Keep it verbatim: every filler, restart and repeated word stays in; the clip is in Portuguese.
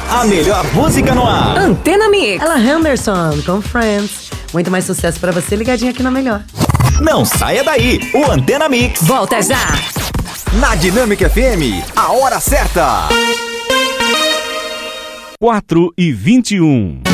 A melhor música no ar. Antena Mix. Ela Henderson com Friends. Muito mais sucesso pra você ligadinho aqui na Melhor. Não saia daí. O Antena Mix volta já. Na Dinâmica F M, a hora certa. quatro e vinte e um.